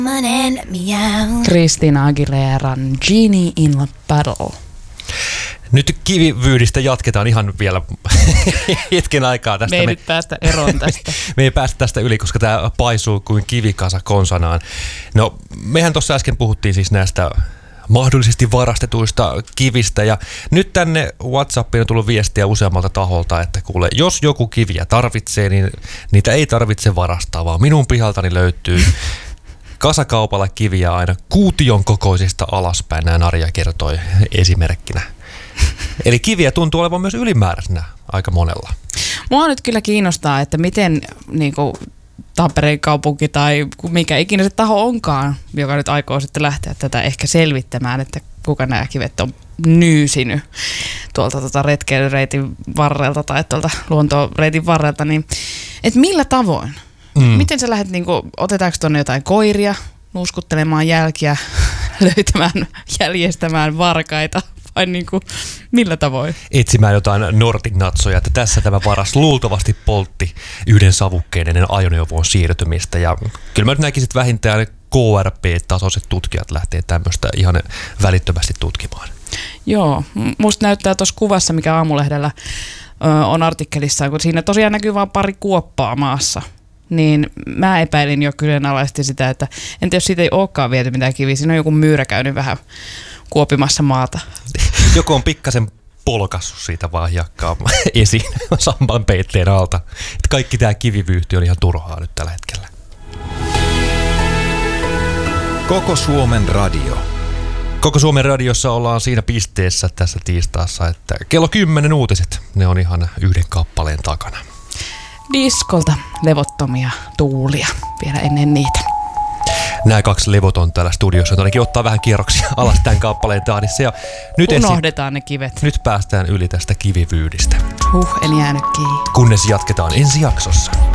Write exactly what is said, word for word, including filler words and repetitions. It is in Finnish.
Christina Aguileran Genie in a Bottle. Nyt kivivyydistä jatketaan ihan vielä hetken aikaa tästä. Me ei me... nyt päästä eroon tästä. Me ei päästä tästä yli, koska tämä paisuu kuin kivikasa konsanaan. No, mehän tuossa äsken puhuttiin siis näistä mahdollisesti varastetuista kivistä, ja nyt tänne WhatsAppiin on tullut viestiä useammalta taholta, että kuule, jos joku kiviä tarvitsee, niin niitä ei tarvitse varastaa, vaan minun pihaltani löytyy kasakaupalla kiviä aina kuution kokoisista alaspäin, näin Arja kertoi esimerkkinä. Eli kiviä tuntuu olevan myös ylimääräisenä aika monella. Mua nyt kyllä kiinnostaa, että miten niin kuin Tampereen kaupunki tai mikä ikinä se taho onkaan, joka nyt aikoo sitten lähteä tätä ehkä selvittämään, että kuka nämä kivet on nyysinyt tuolta tuota retkeilyreitin varrelta tai tuolta luontoreitin varrelta, niin että millä tavoin? Mm. Miten sä lähdet, niin kuin, otetaanko tuonne jotain koiria nuuskuttelemaan jälkiä, löytämään, jäljestämään varkaita? Vai niin kuin, millä tavoin? Etsimään jotain nortinatsoja, että tässä tämä varas luultavasti poltti yhden savukkeen ennen ajoneuvoon siirtymistä. Ja kyllä mä nyt näkisin, että vähintään K R P-tasoiset tutkijat lähtee tämmöistä ihan välittömästi tutkimaan. Joo, musta näyttää tuossa kuvassa, mikä Aamulehdellä ö, on artikkelissa, kun siinä tosiaan näkyy vain pari kuoppaa maassa. Niin mä epäilin jo kyseenalaisesti sitä, että entä jos siitä ei olekaan viety mitään kiviä, siinä on joku myyrä käynyt vähän kuopimassa maata. Joku on pikkasen polkassut siitä vaan hiekkaa esiin sampan peitteen alta. Että kaikki tää kivivyyhti on ihan turhaa nyt tällä hetkellä. Koko Suomen radio. Koko Suomen radiossa ollaan siinä pisteessä tässä tiistaassa, että kello kymmenen uutiset, ne on ihan yhden kappaleen takana. Diskolta levottomia tuulia vielä ennen niitä. Nämä kaksi levoton täällä studiossa, ainakin ottaa vähän kierroksia alas tämän kappaleen tahdissa. Ja nyt unohdetaan ensi... ne kivet. Nyt päästään yli tästä kivivyydistä. Huh, en jäänyt kiinni. Kunnes jatketaan ensi jaksossa.